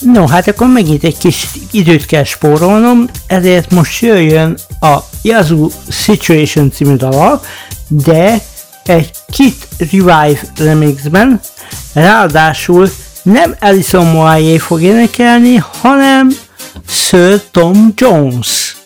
No, hát akkor megint egy kis időt kell spórolnom, ezért most jöjjön a Yazoo Situation című dala, de egy Kit Revive remixben, ráadásul nem Alison Moyet fog énekelni, hanem Sir Tom Jones.